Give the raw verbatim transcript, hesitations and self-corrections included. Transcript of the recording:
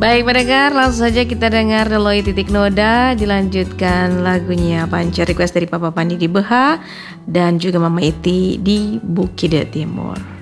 Baik pendengar, langsung saja kita dengar Deloy Titik Noda, dilanjutkan lagunya Panca request dari Papa Pandi di Beha dan juga Mama Iti di Bukit Timur.